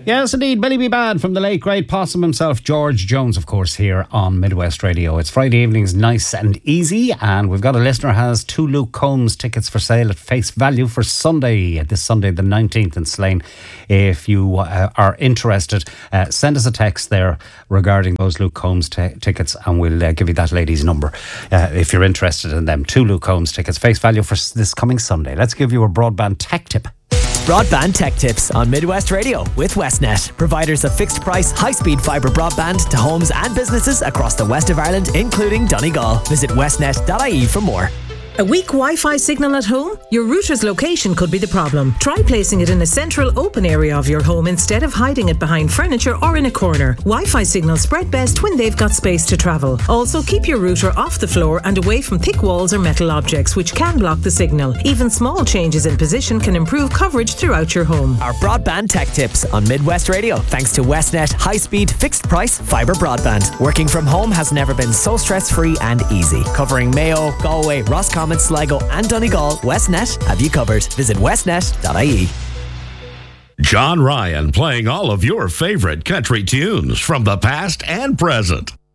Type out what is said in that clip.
Yes, indeed. Billy B. Bad from the late great possum himself, George Jones, of course, here on Midwest Radio. It's Friday evenings, nice and easy, and we've got a listener who has 2 Luke Combs tickets for sale at face value for Sunday, this Sunday the 19th in Slane. If you are interested, send us a text there regarding those Luke Combs tickets, and we'll give you that lady's number if you're interested in them. 2 Luke Combs tickets, face value for this coming Sunday. Let's give you a broadband tech tip. Broadband Tech Tips on Midwest Radio with Westnet, providers of fixed price, high-speed fibre broadband to homes and businesses across the west of Ireland, including Donegal. Visit westnet.ie for more. A weak Wi-Fi signal at home? Your router's location could be the problem. Try placing it in a central open area of your home instead of hiding it behind furniture or in a corner. Wi-Fi signals spread best when they've got space to travel. Also, keep your router off the floor and away from thick walls or metal objects which can block the signal. Even small changes in position can improve coverage throughout your home. Our Broadband Tech Tips on Midwest Radio, thanks to Westnet high-speed, fixed-price fibre broadband. Working from home has never been so stress-free and easy. Covering Mayo, Galway, Roscommon, Sligo and Donegal, Westnet have you covered. Visit westnet.ie. John Ryan playing all of your favorite country tunes from the past and present.